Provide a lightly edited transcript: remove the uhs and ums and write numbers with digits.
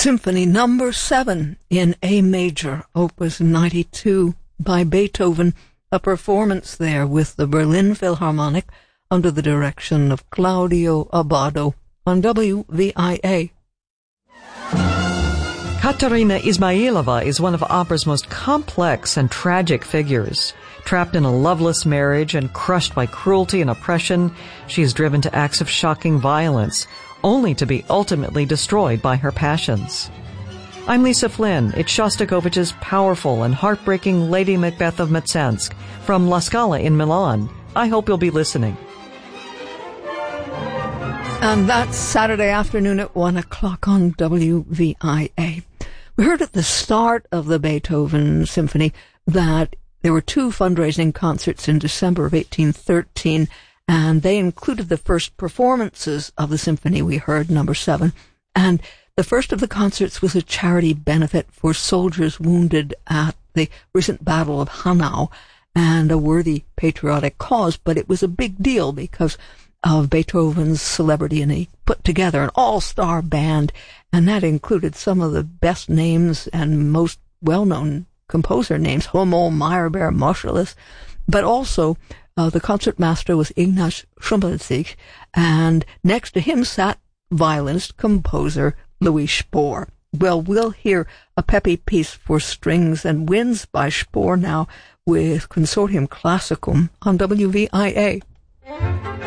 Symphony Number 7 in A major, Opus 92 by Beethoven, a performance there with the Berlin Philharmonic under the direction of Claudio Abbado on WVIA. Katerina Izmailova is one of opera's most complex and tragic figures. Trapped in a loveless marriage and crushed by cruelty and oppression, she is driven to acts of shocking violence, only to be ultimately destroyed by her passions. I'm Lisa Flynn. It's Shostakovich's powerful and heartbreaking Lady Macbeth of Mtsensk from La Scala in Milan. I hope you'll be listening. And that's Saturday afternoon at 1 o'clock on WVIA. We heard at the start of the Beethoven Symphony that there were two fundraising concerts in December of 1813, and they included the first performances of the symphony. We heard number 7, and the first of the concerts was a charity benefit for soldiers wounded at the recent Battle of Hanau, and a worthy patriotic cause, but it was a big deal because of Beethoven's celebrity, and he put together an all-star band, and that included some of the best names and most well-known composer names, Hummel, Meyerbeer, Moscheles, but also the concertmaster was Ignaz Schumpeldich, and next to him sat violinist, composer Louis Spohr. Well, we'll hear a peppy piece for strings and winds by Spohr now with Consortium Classicum on WVIA.